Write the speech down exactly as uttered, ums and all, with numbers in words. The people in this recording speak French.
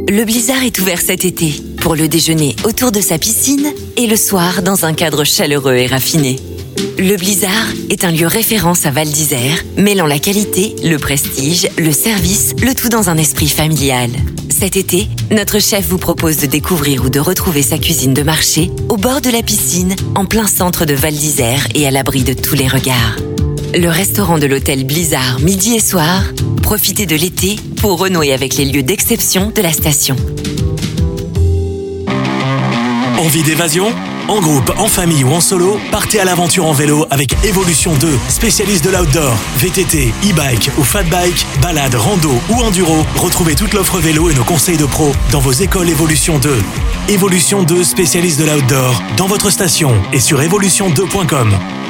Le Blizzard est ouvert cet été pour le déjeuner autour de sa piscine et le soir dans un cadre chaleureux et raffiné. Le Blizzard est un lieu référence à Val d'Isère, mêlant la qualité, le prestige, le service, le tout dans un esprit familial. Cet été, notre chef vous propose de découvrir ou de retrouver sa cuisine de marché au bord de la piscine, en plein centre de Val d'Isère et à l'abri de tous les regards. Le restaurant de l'hôtel Blizzard midi et soir, profitez de l'été pour renouer avec les lieux d'exception de la station. Envie d'évasion ? En groupe, en famille ou en solo, partez à l'aventure en vélo avec Evolution deux, spécialiste de l'outdoor, V T T, e-bike ou fat bike, balade, rando ou enduro. Retrouvez toute l'offre vélo et nos conseils de pro dans vos écoles Evolution deux. Evolution deux, spécialiste de l'outdoor, dans votre station et sur evolution deux point com.